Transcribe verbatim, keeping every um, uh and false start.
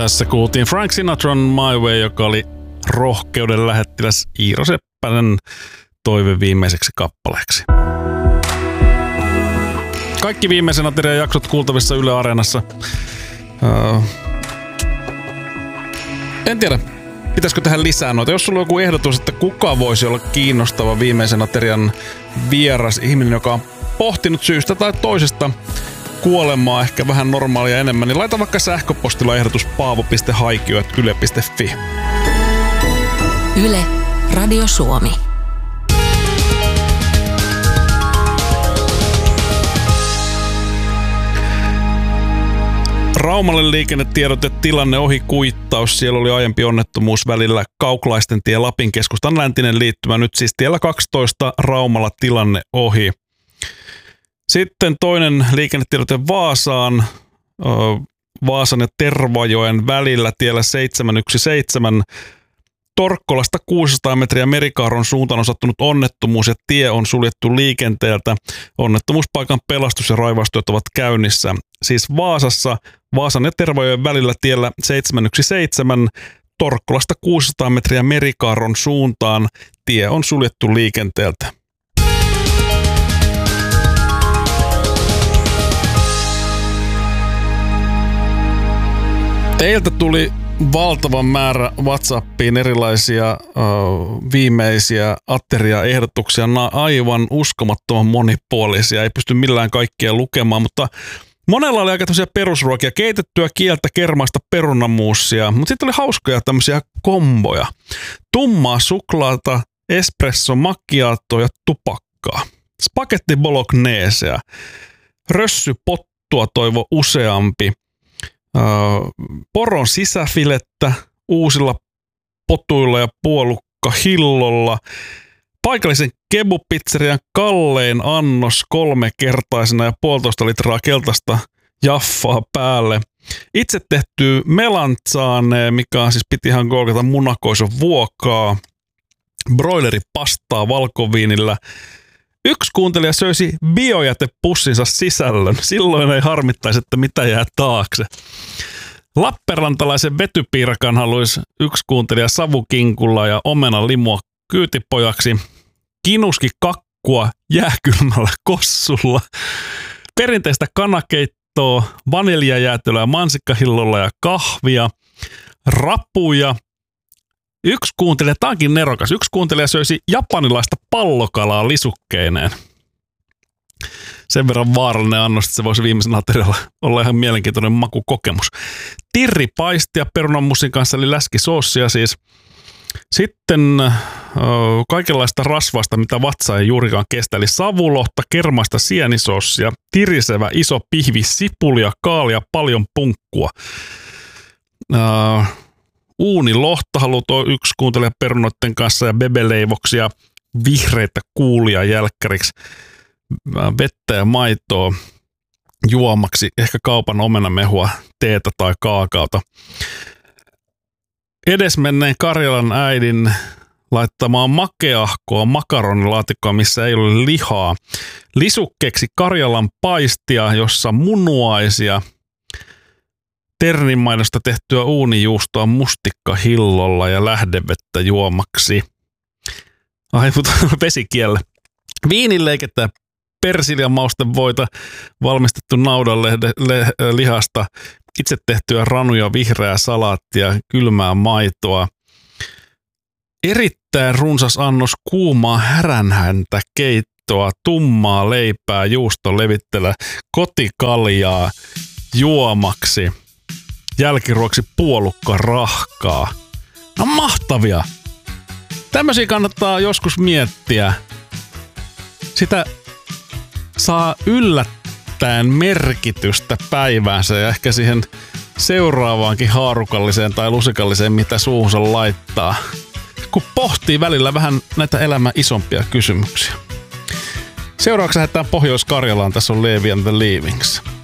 Tässä kuultiin Frank Sinatran My Way, joka oli rohkeuden lähettiläs Iiro Seppänen toive viimeiseksi kappaleeksi. Kaikki viimeisen aterian jaksot kuultavissa Yle Areenassa. Uh, en tiedä, pitäisikö tehdä lisää noita. Jos sulla on joku ehdotus, että kuka voisi olla kiinnostava viimeisen aterian vieras ihminen, joka on pohtinut syystä tai toisesta kuolemaa ehkä vähän normaalia enemmän, niin laita vaikka sähköpostilla ehdotus paavo piste haikio ät yle piste fi. Yle, Radio Suomi. Raumalle liikennetiedote, tilanne ohi, kuittaus. Siellä oli aiempi onnettomuus välillä Kauklaisten tie Lapin keskustan läntinen liittymä. Nyt siis tiellä kaksitoista Raumalla tilanne ohi. Sitten toinen liikennetiedote Vaasaan. Vaasan ja Tervajoen välillä tiellä seitsemän yksi seitsemän. Torkkolasta kuusisataa metriä Merikaaron suuntaan on sattunut onnettomuus ja tie on suljettu liikenteeltä. Onnettomuuspaikan pelastus- ja raivaustyöt ovat käynnissä. Siis Vaasassa Vaasan ja Tervajoen välillä tiellä seitsemän yksi seitsemän. Torkkolasta kuusisataa metriä Merikaaron suuntaan tie on suljettu liikenteeltä. Teiltä tuli valtavan määrä WhatsAppiin erilaisia uh, viimeisiä ateriaehdotuksia, nämä aivan uskomattoman monipuolisia, ei pysty millään kaikkia lukemaan, mutta monella oli aika tämmöisiä perusruokia, keitettyä kieltä, kermaista perunamuusia, mutta sitten oli hauskoja tämmöisiä komboja. Tummaa suklaata, espresso macchiato ja tupakkaa, spagetti bolognesea, rössypottua toivo useampi, Uh, poron sisäfilettä uusilla potuilla ja puolukkahillolla, paikallisen kebupizzerian kallein annos kolmekertaisena ja puolitoista litraa keltaista jaffaa päälle. Itse tehty melanzane, mikä on siis piti ihan golgata munakoison vuokaa, broileripastaa valkoviinillä. Yksi kuuntelija söisi biojätepussinsa sisällön. Silloin ei harmittaisi, että mitä jää taakse. Lappeenrantalaisen vetypiirakan haluaisi yksi kuuntelija savukinkulla ja omena limua kyytipojaksi. Kinuski kakkua jääkylmällä kossulla. Perinteistä kanakeittoa, vaniljajäätelöä mansikkahillolla ja kahvia. Rapuja. Yksi kuuntelija, tämä onkin nerokas, yksi kuuntelija söisi japanilaista pallokalaa lisukkeineen. Sen verran vaarallinen annos, että se voisi viimeisen aterialla olla ihan mielenkiintoinen makukokemus. Tirripaistia perunanmussin kanssa, eli läskisoossia siis. Sitten ö, kaikenlaista rasvasta, mitä vatsa ei juurikaan kestä, eli savulohta, kermaista sienisoossia, tirisevä iso pihvi, sipulia, kaalia, paljon punkkua. Ö, Uunilohta haluaa yksi kuuntelija perunoiden kanssa ja bebeleivoksia, vihreitä kuulia jälkkäriksi, vettä ja maitoa juomaksi, ehkä kaupan omenamehua, teetä tai kaakaota. Edesmenneen Karjalan äidin laittamaan makeahkoa makaronilaatikkoa, missä ei ole lihaa. Lisukkeeksi Karjalan paistia, jossa munuaisia, terninmaidosta tehtyä uunijuustoa mustikkahillolla ja lähdevettä juomaksi. Ai, mutta vesikiellä. Viinileikettä, persiljan maustevoita, valmistettu naudanlihasta, itse tehtyä ranuja, vihreää salaattia, kylmää maitoa. Erittäin runsas annos kuumaa häränhäntä keittoa, tummaa leipää, juustolevittelä, kotikaljaa juomaksi. Jälkiruoksi puolukka rahkaa. No mahtavia! Tämmöisiä kannattaa joskus miettiä. Sitä saa yllättäen merkitystä päiväänsä ja ehkä siihen seuraavaankin haarukalliseen tai lusikalliseen, mitä suuhunsa laittaa. Kun pohtii välillä vähän näitä elämän isompia kysymyksiä. Seuraavaksi lähdetään Pohjois-Karjalaan. Tässä on Levi and the Leavings.